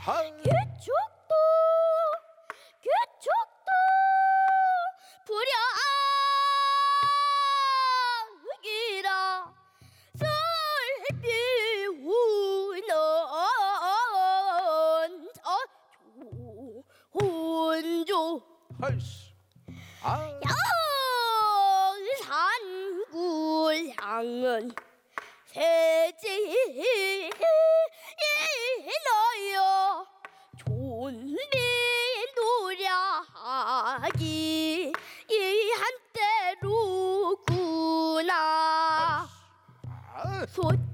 개척도 불량이라 설비우는 혼조 양산굴향은 세지너여 존비 노략이 한때로구나.